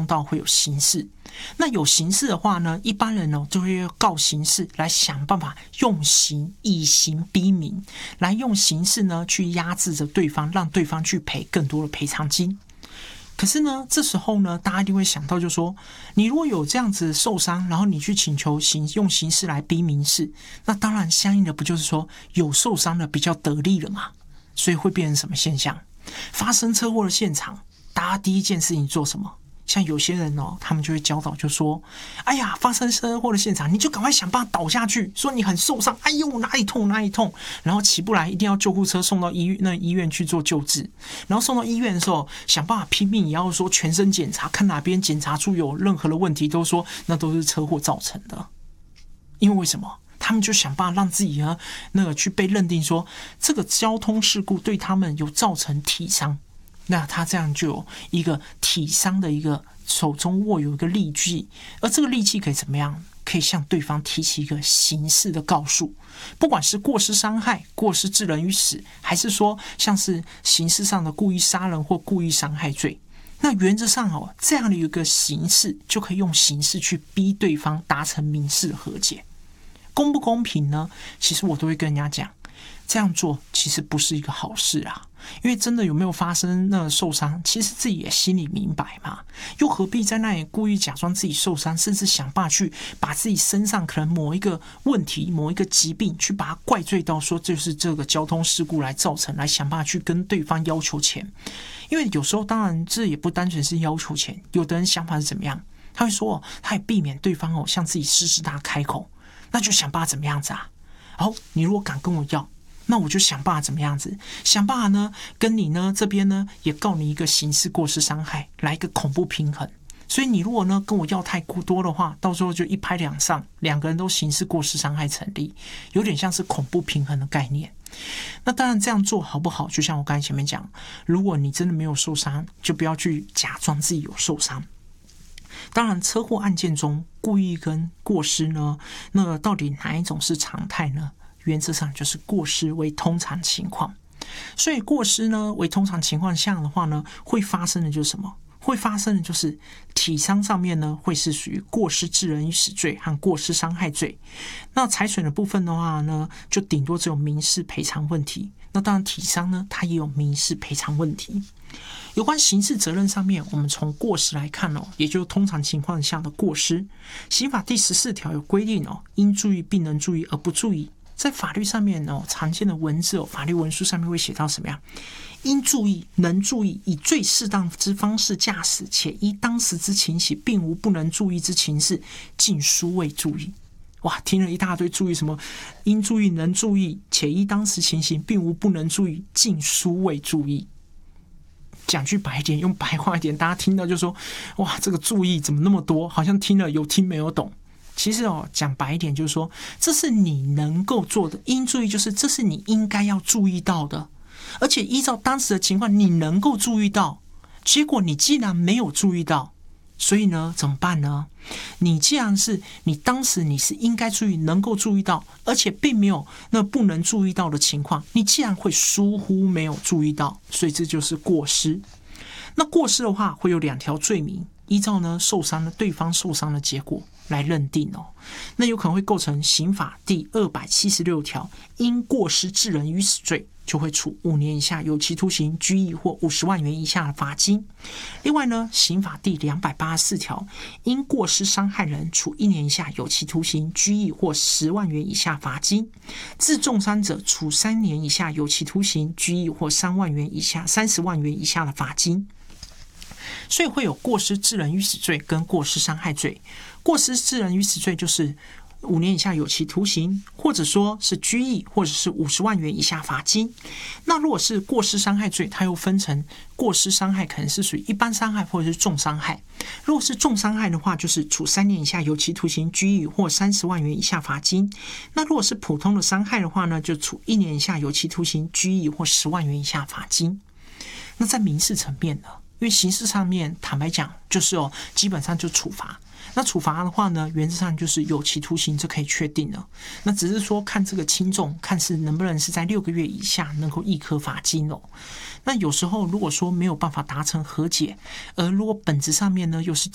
到会有刑事。那有刑事的话呢，一般人呢就会告刑事来想办法用刑以刑逼民，来用刑事呢去压制着对方，让对方去赔更多的赔偿金。可是呢，这时候呢，大家一定会想到，就说你如果有这样子受伤，然后你去请求用刑事来逼民事，那当然相应的不就是说有受伤的比较得利了嘛？所以会变成什么现象？发生车祸的现场，大家第一件事情做什么？像有些人他们就会教导，就说：“哎呀，发生车祸的现场，你就赶快想办法倒下去，说你很受伤，哎呦哪里痛哪里痛，然后起不来，一定要救护车送到医院去做救治。然后送到医院的时候，想办法拼命也要说全身检查，看哪边检查出有任何的问题，都说那都是车祸造成的。因为什么？他们就想办法让自己去被认定说这个交通事故对他们有造成体伤。”那他这样就有一个体伤的一个手中握有一个利器，而这个利器可以怎么样？可以向对方提起一个刑事的告诉，不管是过失伤害、过失致人于死，还是说像是刑事上的故意杀人或故意伤害罪。那原则上这样的一个刑事就可以用刑事去逼对方达成民事和解。公不公平呢？其实我都会跟人家讲，这样做其实不是一个好事啊。因为真的有没有发生那个受伤，其实自己也心里明白嘛，又何必在那里故意假装自己受伤，甚至想办法去把自己身上可能某一个问题、某一个疾病，去把它怪罪到说就是这个交通事故来造成，来想办法去跟对方要求钱。因为有时候当然这也不单纯是要求钱，有的人想法是怎么样？他会说他也避免对方向自己施他开口，那就想办法怎么样子啊？好，你如果敢跟我要，那我就想办法怎么样子，想办法呢，跟你呢这边呢也告你一个刑事过失伤害，来一个恐怖平衡。所以你如果呢跟我要太多的话，到时候就一拍两散，两个人都刑事过失伤害成立，有点像是恐怖平衡的概念。那当然这样做好不好？就像我刚才前面讲，如果你真的没有受伤，就不要去假装自己有受伤。当然，车祸案件中故意跟过失呢，那到底哪一种是常态呢？原则上就是过失为通常情况，所以过失呢为通常情况下的话呢，会发生的就是什么？会发生的就是体伤上面呢会是属于过失致人于死罪和过失伤害罪。那财损的部分的话呢，就顶多只有民事赔偿问题。那当然体伤呢，它也有民事赔偿问题。有关刑事责任上面，我们从过失来看也就是通常情况下的过失。刑法第14条有规定应注意并能注意而不注意。在法律上面常见的文字法律文书上面会写到什么样？应注意、能注意，以最适当之方式驾驶，且依当时之情形，并无不能注意之情事，尽殊未注意。哇，听了一大堆注意什么？应注意、能注意，且依当时情形，并无不能注意，尽殊未注意。讲句白一点，用白话一点，大家听到就说：哇，这个注意怎么那么多？好像听了有听没有懂。其实讲白一点就是说，这是你能够做的，应注意就是这是你应该要注意到的，而且依照当时的情况你能够注意到，结果你既然没有注意到，所以呢怎么办呢？你既然是你当时你是应该注意能够注意到，而且并没有那不能注意到的情况，你既然会疏忽没有注意到，所以这就是过失。那过失的话会有2条罪名，依照呢受伤的对方受伤的结果来认定那有可能会构成刑法第276条因过失致人于死罪，就会处5年以下有期徒刑、拘役或50万元以下的罚金。另外呢，刑法第284条因过失伤害人，处1年以下有期徒刑、拘役或10万元以下罚金。致重伤者，处3年以下有期徒刑、拘役或30万元以下的罚金。所以会有过失致人于死罪跟过失伤害罪。过失致人于死罪就是5年以下有期徒刑，或者说是拘役，或者是50万元以下罚金。那如果是过失伤害罪，它又分成过失伤害可能是属于一般伤害或者是重伤害。如果是重伤害的话，就是处3年以下有期徒刑、拘役或30万元以下罚金。那如果是普通的伤害的话呢，就处1年以下有期徒刑、拘役或10万元以下罚金。那在民事层面呢？因为刑事上面坦白讲就是基本上就处罚。那处罚的话呢，原则上就是有期徒刑，这可以确定了。那只是说看这个轻重，看是能不能是在6个月以下能够易科罚金那有时候如果说没有办法达成和解，而如果本质上面呢又是